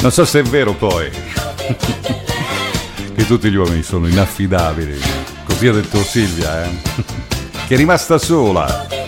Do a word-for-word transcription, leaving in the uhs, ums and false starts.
Non so se è vero poi che tutti gli uomini sono inaffidabili, così ha detto Silvia, eh? Che è rimasta sola.